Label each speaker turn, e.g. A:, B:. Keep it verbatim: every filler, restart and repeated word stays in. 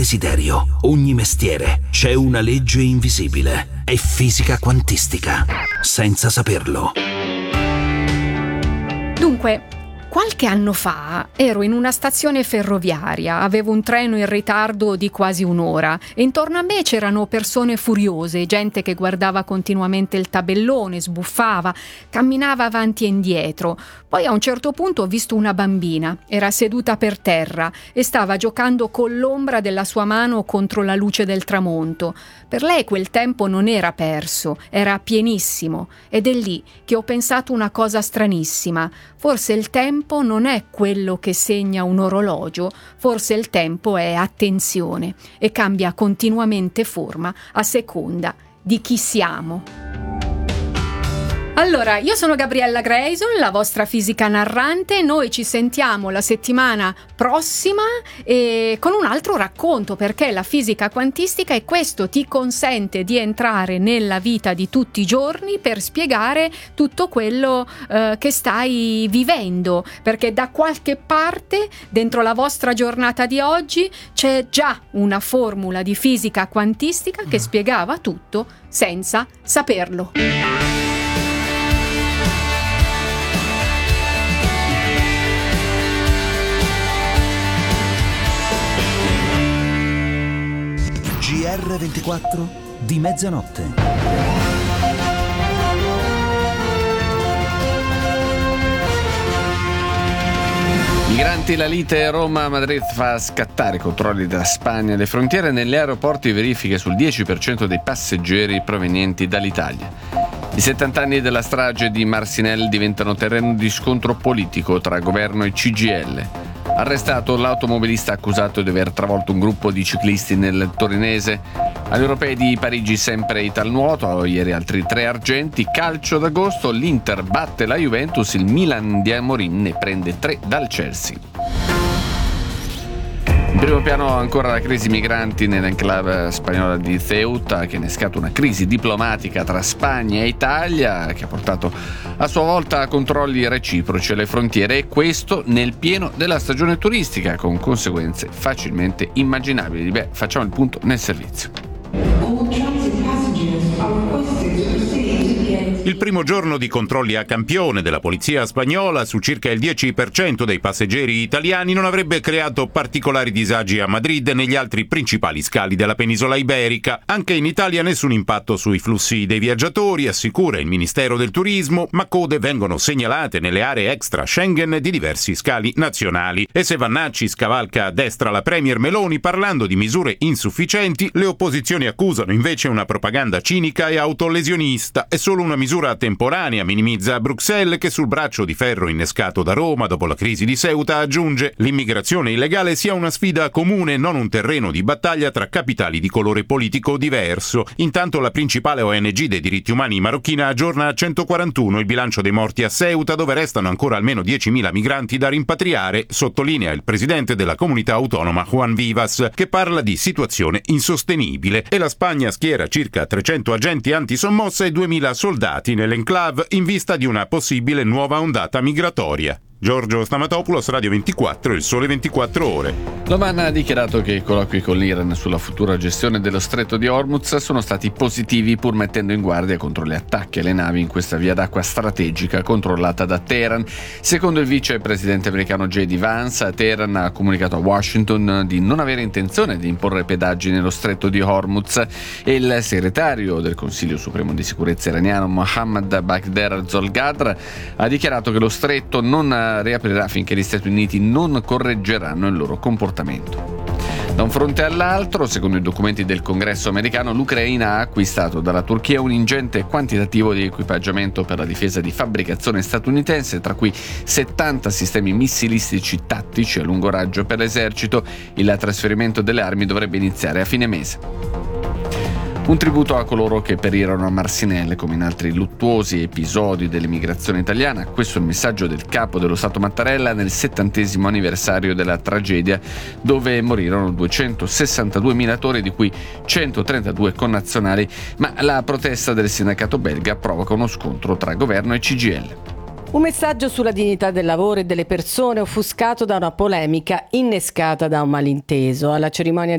A: desiderio, ogni mestiere. C'è una legge invisibile. È fisica quantistica. Senza saperlo.
B: Dunque, qualche anno fa ero in una stazione ferroviaria, avevo un treno in ritardo di quasi un'ora e intorno a me c'erano persone furiose, gente che guardava continuamente il tabellone, sbuffava, camminava avanti e indietro. Poi a un certo punto ho visto una bambina, era seduta per terra e stava giocando con l'ombra della sua mano contro la luce del tramonto. Per lei quel tempo non era perso, era pienissimo ed è lì che ho pensato una cosa stranissima. Forse il tempo non è quello che segna un orologio, forse il tempo è attenzione e cambia continuamente forma a seconda di chi siamo. Allora, io sono Gabriella Grayson, la vostra fisica narrante. Noi ci sentiamo la settimana prossima e con un altro racconto, perché la fisica quantistica e questo ti consente di entrare nella vita di tutti i giorni per spiegare tutto quello eh, che stai vivendo, perché da qualche parte dentro la vostra giornata di oggi c'è già una formula di fisica quantistica che spiegava tutto senza saperlo.
A: G R ventiquattro di mezzanotte.
C: Migranti, la lite Roma-Madrid fa scattare i controlli della Spagna alle frontiere. Negli aeroporti verifiche sul dieci per cento dei passeggeri provenienti dall'Italia. I settanta anni della strage di Marcinelle diventano terreno di scontro politico tra governo e C G I L. Arrestato l'automobilista accusato di aver travolto un gruppo di ciclisti nel torinese. Agli europei di Parigi sempre Italnuoto, ieri altri tre argenti. Calcio d'agosto, l'Inter batte la Juventus, il Milan di Amorim ne prende tre dal Chelsea. In primo piano ancora la crisi migranti nell'enclave spagnola di Ceuta, che ha innescato una crisi diplomatica tra Spagna e Italia, che ha portato a sua volta a controlli reciproci alle frontiere, e questo nel pieno della stagione turistica, con conseguenze facilmente immaginabili. Beh, facciamo il punto nel servizio.
D: Il primo giorno di controlli a campione della polizia spagnola su circa il dieci per cento dei passeggeri italiani non avrebbe creato particolari disagi a Madrid e negli altri principali scali della penisola iberica. Anche in Italia nessun impatto sui flussi dei viaggiatori, assicura il Ministero del Turismo, ma code vengono segnalate nelle aree extra Schengen di diversi scali nazionali. E se Vannacci scavalca a destra la Premier Meloni parlando di misure insufficienti, le opposizioni accusano invece una propaganda cinica e autolesionista. È solo una misura temporanea, minimizza Bruxelles, che sul braccio di ferro innescato da Roma dopo la crisi di Ceuta aggiunge: l'immigrazione illegale sia una sfida comune, non un terreno di battaglia tra capitali di colore politico diverso. Intanto la principale O N G dei diritti umani marocchina aggiorna a centoquarantuno il bilancio dei morti a Ceuta, dove restano ancora almeno diecimila migranti da rimpatriare, sottolinea il presidente della comunità autonoma Juan Vivas, che parla di situazione insostenibile. E la Spagna schiera circa trecento agenti antisommossa e duemila soldati nell'enclave in vista di una possibile nuova ondata migratoria. Giorgio Stamatopoulos, Radio ventiquattro, Il Sole ventiquattro Ore.
C: L'Oman ha dichiarato che i colloqui con l'Iran sulla futura gestione dello stretto di Hormuz sono stati positivi, pur mettendo in guardia contro gli attacchi alle navi in questa via d'acqua strategica controllata da Teheran. Secondo il vicepresidente americano J D Vance, Teheran ha comunicato a Washington di non avere intenzione di imporre pedaggi nello stretto di Hormuz, e il segretario del Consiglio Supremo di Sicurezza iraniano Mohammad Bagher Zolgadr ha dichiarato che lo stretto non riaprirà finché gli Stati Uniti non correggeranno il loro comportamento. Da un fronte all'altro, secondo i documenti del Congresso americano, l'Ucraina ha acquistato dalla Turchia un ingente quantitativo di equipaggiamento per la difesa di fabbricazione statunitense, tra cui settanta sistemi missilistici tattici a lungo raggio per l'esercito. Il trasferimento delle armi dovrebbe iniziare a fine mese. Un tributo a coloro che perirono a Marcinelle, come in altri luttuosi episodi dell'emigrazione italiana. Questo è il messaggio del capo dello Stato Mattarella nel settantesimo anniversario della tragedia, dove morirono duecentosessantadue minatori, di cui centotrentadue connazionali, ma la protesta del sindacato belga provoca uno scontro tra governo e C G I L.
E: Un messaggio sulla dignità del lavoro e delle persone offuscato da una polemica innescata da un malinteso. Alla cerimonia